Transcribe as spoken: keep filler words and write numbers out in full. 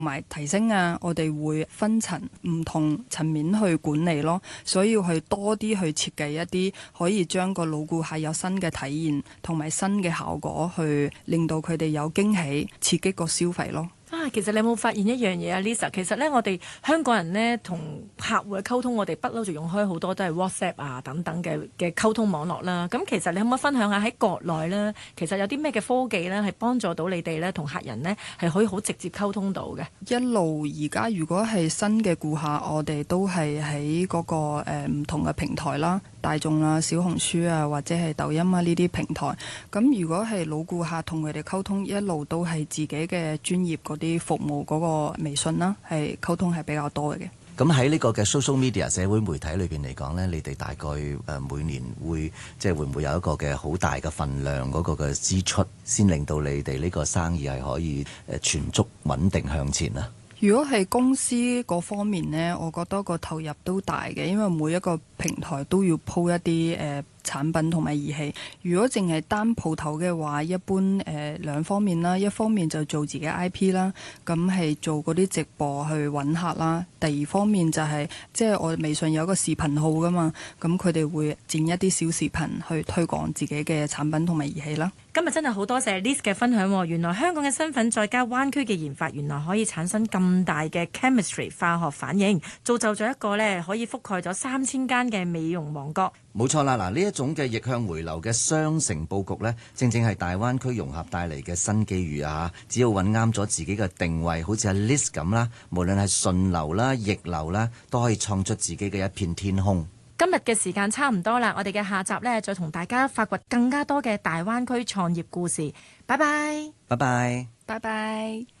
同埋提升啊，我哋會分層唔同層面去管理咯，所以要去多啲去設計一啲可以將個老顧客有新嘅體驗同埋新嘅效果，去令到佢哋有驚喜，刺激個消費咯。 啊，其實你有冇發現一樣嘢啊 Lisa？ 其實呢，我哋香港人呢，同客戶嘅溝通，我哋不嬲就用開好多都係 WhatsApp 啊等等嘅嘅溝通網絡啦。咁其實你可唔可以分享下喺國內呢，其實有啲咩嘅科技呢，係幫助到你哋呢，同客人呢，係可以好直接溝通到嘅？ 一路而家如果係新嘅顧客，我哋都係喺嗰個誒唔同嘅平台啦，大眾啊、小紅書啊或者係抖音啊呢啲平台。咁如果係老顧客同佢哋溝通，一路都係自己嘅專業嗰啲服務嗰個微信啦，係溝通係比較多嘅。 咁喺呢個嘅 social media 社會媒體裏邊嚟講呢，你哋大概誒每年會即係會唔會有一個嘅好大嘅份量嗰個嘅支出，先令到你哋呢個生意係可以誒全足穩定向前啊？ 如果係公司嗰方面呢，我覺得個投入都大嘅，因為每一個平台都要鋪一啲誒、呃、產品同埋儀器。如果淨係單鋪頭嘅話，一般誒、呃、兩方面啦，一方面就做自己 I P 啦，咁係做嗰啲直播去揾客啦。第二方面就係、是、即係我微信有個視頻號噶嘛，咁佢哋會剪一啲小視頻去推廣自己嘅產品同埋儀器啦。 今日真係好多謝 Liz 嘅分享，原來香港嘅身份再加灣區嘅研發，原來可以產生咁大嘅 chemistry 化學反應，造就咗一個呢可以覆蓋咗三千間嘅美容王國。 冇錯啦，嗱呢一種嘅逆向回流嘅雙城佈局呢，正正係大灣區融合帶嚟嘅新機遇啊！只要揾啱咗自己嘅定位，好似阿 Liz 咁啦，無論係順流啦、逆流啦，都可以創出自己嘅一片天空。 今日嘅時間差唔多啦，我哋嘅下集呢，再同大家發掘更加多嘅大灣區創業故事。拜拜， 拜拜， 拜拜。